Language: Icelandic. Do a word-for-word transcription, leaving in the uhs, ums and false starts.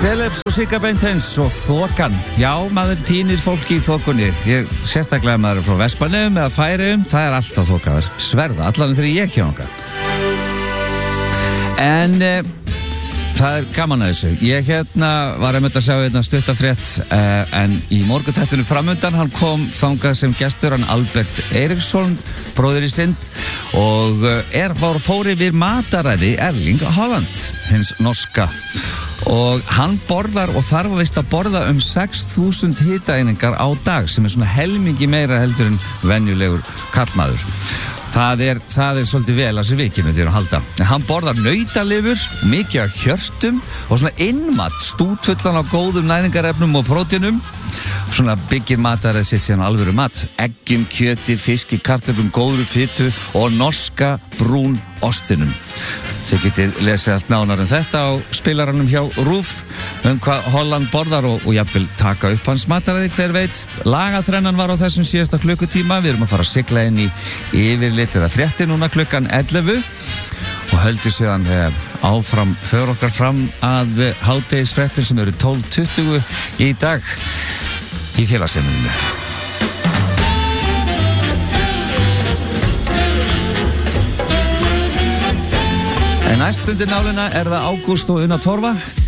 Celebs og Sigga Beinteins og þokan. Já, maður týnir fólki í þokunni. Ég, sérstaklega maður er frá Vestmannaeyjum eða Færeyjum, það er alltaf þokaður. Sverða, allan þegar ég kemur okkar. En e, það er gaman að þessu. Ég hérna var einmitt að sjá hérna stuttafrétt, e, en í morgunþættinu framundan hann kom þangað sem gestur hann Albert Eiríksson, bróðir í synd, og er var fóri við mataræði Erling Haaland, hins norska. Og hann borðar og þarf vist að borða um sex þúsund hitaeiningar á dag, sem er svona helmingi meira heldur en venjulegur karlmaður. Það er, það er svolítið vel að sér vikinu því að halda. Hann borðar nautalifur, mikið af hjörtum og svona innmat, stútfullan á góðum næringarefnum og prótínum. Svona byggir mataræði sitt síðan alvöru mat. Eggjum, kjöti, fiski, kartöflum, góðru fitu og norska brún ostinum. Þið getið lesið allt nánar um þetta á spilaranum hjá RÚV um hvað Holland borðar og, og jafnvel taka upp hans mataræði, hver veit. Lagaþrennan var á þessum síðasta klukkutíma. Við erum að fara að sigla inn í yfirlit eða frétti núna klukkan ellefu og höldum síðan eh, áfram, för okkar fram að eh, hádegisfréttum sem eru tólf tuttugu í dag í félagsheimilinu. En næst undir nálina er það Ágúst og Una Torfa.